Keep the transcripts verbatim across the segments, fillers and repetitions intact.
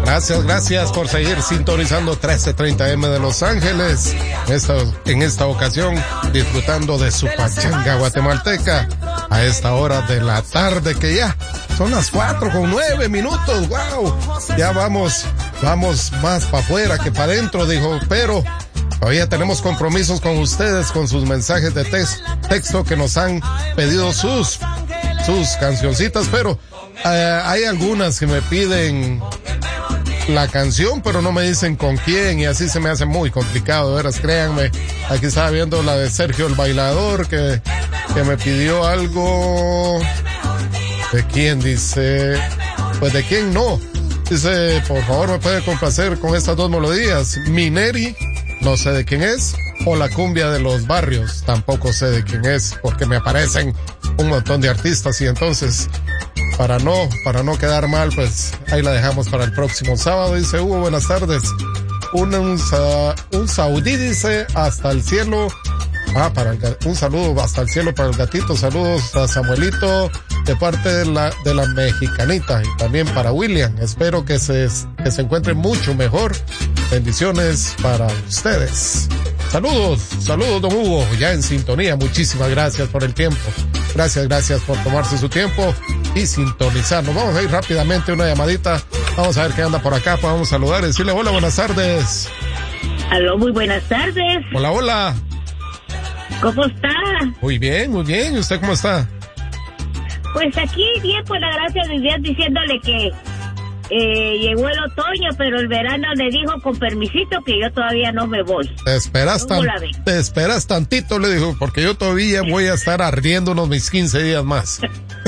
Gracias, gracias por seguir sintonizando trece treinta eme de Los Ángeles. Esta, en esta ocasión, disfrutando de su pachanga guatemalteca a esta hora de la tarde, que ya son las cuatro con nueve minutos. ¡Wow! Ya vamos, vamos más para afuera que para adentro, dijo, pero todavía tenemos compromisos con ustedes, con sus mensajes de tex- texto que nos han pedido sus, sus cancioncitas, pero eh, hay algunas que me piden la canción, pero no me dicen con quién, y así se me hace muy complicado, de veras, créanme. Aquí estaba viendo la de Sergio el Bailador, que, que me pidió algo. ¿De quién? Dice, pues de quién no. Dice, por favor, me puede complacer con estas dos melodías. Mineri, no sé de quién es, o La Cumbia de los Barrios, tampoco sé de quién es, porque me aparecen un montón de artistas, y entonces, para no, para no quedar mal, pues ahí la dejamos para el próximo sábado. Dice Hugo, buenas tardes. Un, un, un saudí, dice, hasta el cielo. Ah, para el, un saludo hasta el cielo para el gatito. Saludos a Samuelito de parte de la, de la mexicanita, y también para William. Espero que se, que se encuentre mucho mejor. Bendiciones para ustedes. Saludos, saludos, don Hugo, ya en sintonía. Muchísimas gracias por el tiempo. Gracias, gracias por tomarse su tiempo y sintonizarnos. Vamos a ir rápidamente una llamadita. Vamos a ver qué anda por acá. Podemos saludar y decirle hola, buenas tardes. Aló, muy buenas tardes. Hola, hola. ¿Cómo está? Muy bien, muy bien. ¿Y usted cómo está? Pues aquí bien, por la gracia de Dios, diciéndole que eh, llegó el otoño, pero el verano le dijo con permisito que yo todavía no me voy. Te esperas, tan, te esperas tantito, le dijo, porque yo todavía voy a estar ardiendo unos mis quince días más.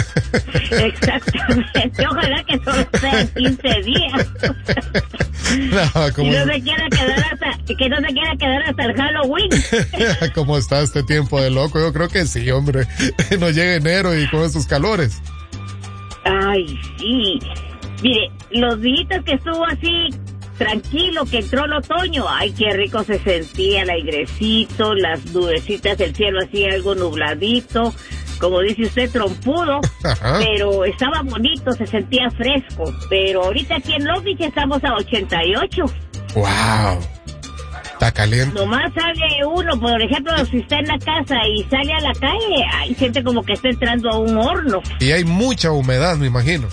Exactamente, ojalá que solo sean quince días. No, como... Y no se quiera quedar hasta, que no se quiera quedar hasta el Halloween. ¿Cómo está este tiempo de loco? Yo creo que sí, hombre. No llega enero y con esos calores. Ay, sí. Mire, los días que estuvo así tranquilo, que entró el otoño, ay, qué rico se sentía el airecito, las nubecitas del cielo así algo nubladito, como dice usted, trompudo. Ajá. Pero estaba bonito, se sentía fresco. Pero ahorita aquí en Long Beach estamos a ochenta y ocho. ¡Wow! Está caliente. Nomás sale uno, por ejemplo, si está en la casa y sale a la calle, ay, siente como que está entrando a un horno. Y hay mucha humedad, me imagino.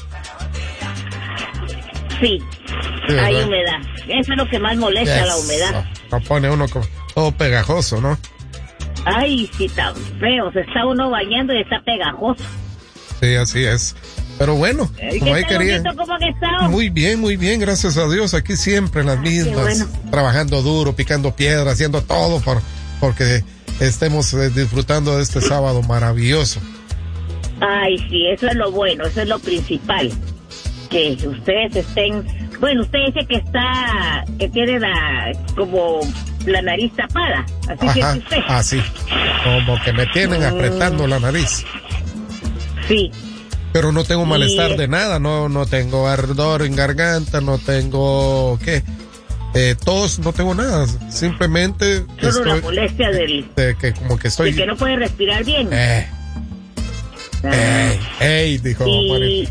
Sí, sí, hay humedad. Eso es lo que más molesta, yes. La humedad. Lo pone uno como todo pegajoso, ¿no? Ay, sí, está feo. Se está uno bañando y está pegajoso. Sí, así es. Pero bueno, como ahí quería. ¿Cómo han estado? Muy bien, muy bien, gracias a Dios. Aquí siempre en las mismas. Bueno. Trabajando duro, picando piedra, haciendo todo por porque estemos eh, disfrutando de este sábado maravilloso. Ay, sí, eso es lo bueno, eso es lo principal. Que ustedes estén, bueno, usted dice que está, que tiene la, como la nariz tapada, así. Ajá, que usted. Así, como que me tienen mm. apretando la nariz. Sí. Pero no tengo malestar y... de nada, no, no tengo ardor en garganta, no tengo, ¿qué? Eh, tos, no tengo nada, simplemente. Solo estoy, la molestia del. De que como que estoy. De que no puede respirar bien. Eh. Ah. Ey, ey, dijo. Y...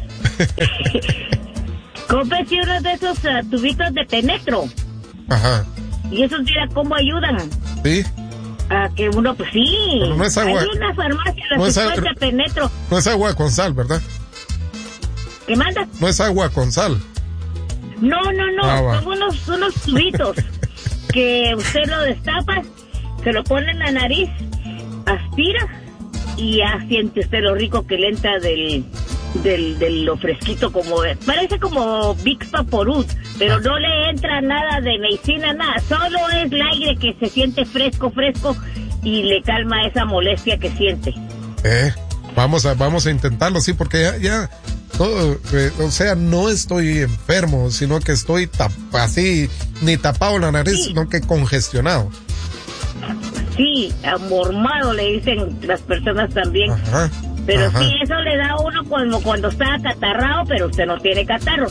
Cómprese uno de esos uh, tubitos de Penetro. Ajá. Y esos, mira cómo ayudan. Sí. A que uno, pues sí. Pero no es agua. Hay una farmacia no es agua, de Penetro. No es agua con sal, ¿verdad? ¿Qué manda? No es agua con sal. No, no, no. Ah, son unos, unos tubitos que usted lo destapa, se lo pone en la nariz, aspira y ya siente usted lo rico que le entra del, del, de lo fresquito, como parece como Vicks Vaporub, pero no le entra nada de medicina, nada, solo es el aire que se siente fresco, fresco y le calma esa molestia que siente. Eh, vamos a, vamos a intentarlo, sí, porque ya, ya todo, eh, o sea, no estoy enfermo, sino que estoy tap, así, ni tapado la nariz, sí. Sino que congestionado. Sí, amormado le dicen las personas también. Ajá, pero ajá. Sí, eso le da a uno como cuando está acatarrado, pero usted no tiene catarro.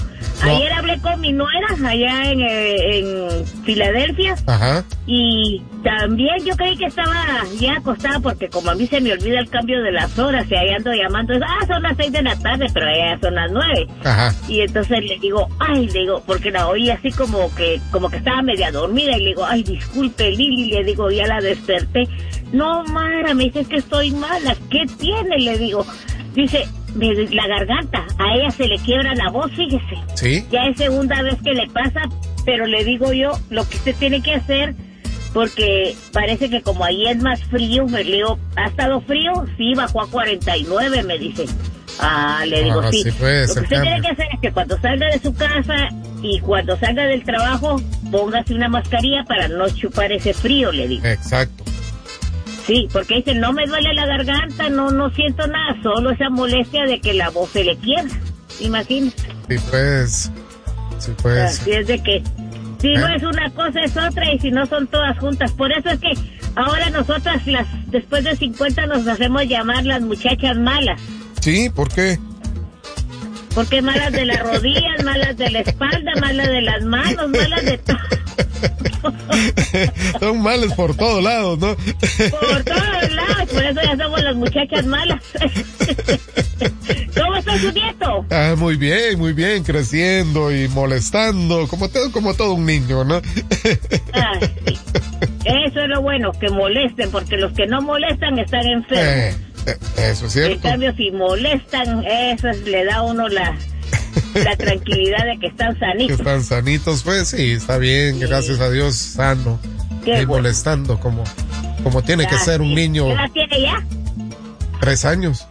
No. Ayer hablé con mi nuera allá en, en Filadelfia. Ajá. Y también yo creí que estaba ya acostada porque como a mí se me olvida el cambio de las horas y ahí ando llamando, ah, son las seis de la tarde, pero allá son las nueve. Ajá. Y entonces le digo, ay, le digo, porque la oí así como que como que estaba media dormida y le digo, ay, disculpe, Lili, le digo, ya la desperté. No, Mara, me dice que estoy mala. ¿Qué tiene? Le digo. Dice, la garganta, a ella se le quiebra la voz, fíjese. Sí. Ya es segunda vez que le pasa, pero le digo yo, lo que usted tiene que hacer, porque parece que como ahí es más frío, me digo, ¿ha estado frío? Sí, bajó a cuarenta y nueve, me dice. Ah, le digo, ah, sí. sí lo que usted tiene que hacer es que cuando salga de su casa y cuando salga del trabajo, póngase una mascarilla para no chupar ese frío, le digo. Exacto. Sí, porque dice, no me duele la garganta, no no siento nada, solo esa molestia de que la voz se le quiebra, imagínese. Sí, pues, sí, pues. Así es de que, si ¿Eh? no es una cosa es otra y si no son todas juntas. Por eso es que ahora nosotras, las después de cincuenta, nos hacemos llamar las muchachas malas. Sí, ¿por qué? Porque malas de las rodillas, malas de la espalda, malas de las manos, malas de todo. Son males por todos lados, ¿no? Por todos lados, por eso ya somos las muchachas malas. ¿Cómo está su nieto? Ah, muy bien, muy bien, creciendo y molestando, como todo, como todo un niño, ¿no? Ah, sí. Eso es lo bueno, que molesten, porque los que no molestan están enfermos. Eh, eh, eso es cierto. En cambio, si molestan, eso es, le da a uno la... la tranquilidad de que están sanitos. Que están sanitos, pues sí, está bien, sí. Gracias a Dios, sano. Qué y bueno. Molestando como, como tiene Gracias. que ser un niño. ¿Qué edad tiene ya? Tres años.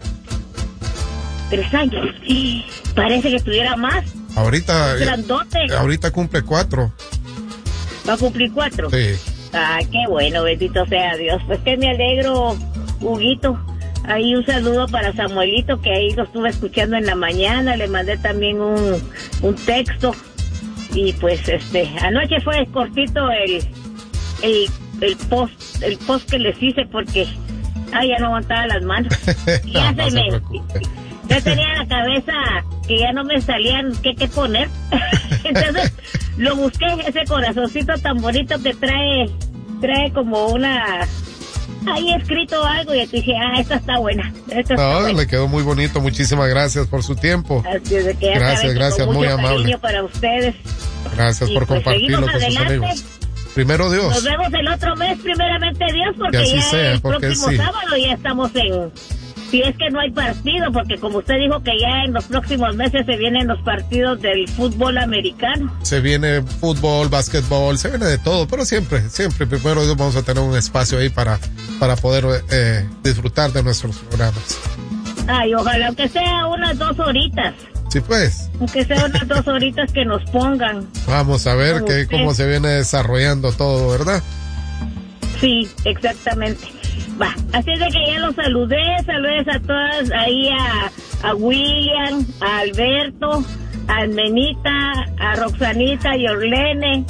Tres años. Sí. Parece que estuviera más. Ahorita. Grandote. Ahorita cumple cuatro. ¿Va a cumplir cuatro? Sí. Ah, qué bueno, bendito sea Dios. Pues que me alegro, Huguito. Ahí un saludo para Samuelito, que ahí lo estuve escuchando en la mañana, le mandé también un, un texto, y pues este, anoche fue cortito el, el, el post, el post que les hice porque, ay, ya no aguantaba las manos, y ya no, se no me, se yo tenía en la cabeza que ya no me salían qué, qué poner, entonces lo busqué, ese corazoncito tan bonito que trae, trae como una... ahí he escrito algo y te dije, ah, esta está buena. Esta no, está buena. Le quedó muy bonito, muchísimas gracias por su tiempo. Así es de que ya gracias, saben, gracias, con muy mucho amable. Para ustedes. Gracias y por pues compartirlo con adelante. sus amigos. Primero Dios. Nos vemos el otro mes, primeramente Dios, porque así ya sea, el porque próximo sí. sábado ya estamos en... Si es que no hay partido, porque como usted dijo que ya en los próximos meses se vienen los partidos del fútbol americano. Se viene fútbol, básquetbol, se viene de todo, pero siempre, siempre, primero Dios, vamos a tener un espacio ahí para, para poder eh, disfrutar de nuestros programas. Ay, ojalá aunque sea unas dos horitas. Sí, pues. Aunque sea unas dos horitas que nos pongan. Vamos a ver que, cómo se viene desarrollando todo, ¿verdad? Sí, exactamente. Va, así es de que ya los saludé, saludes a todas, ahí a, a William, a Alberto, a Almenita, a Roxanita y Orlene,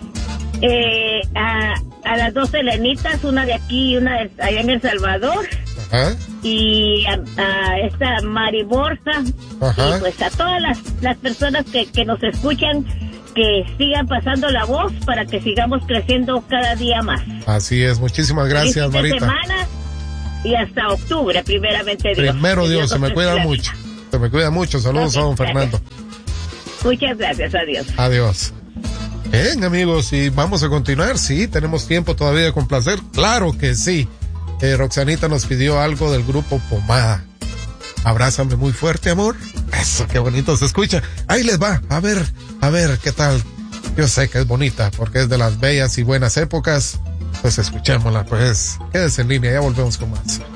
eh, a, a las dos Elenitas, una de aquí y una de allá en El Salvador. Ajá. Y a, a esta Mari Borja. Ajá. Y pues a todas las, las personas que, que nos escuchan, que sigan pasando la voz para que sigamos creciendo cada día más. Así es, muchísimas gracias, Feliz Marita. semana y hasta octubre, primeramente Dios. Primero Dios, se me cuida mucho. Se me cuida mucho. Saludos a don Fernando. Muchas gracias, adiós. Adiós. Bien, amigos, y vamos a continuar. Sí, tenemos tiempo todavía de complacer. Claro que sí. Eh, Roxanita nos pidió algo del grupo Pomada. Abrázame muy fuerte, amor. Eso, qué bonito se escucha. Ahí les va. A ver, a ver, ¿qué tal? Yo sé que es bonita porque es de las bellas y buenas épocas. Pues escuchémosla, pues. Quédese en línea, ya volvemos con más.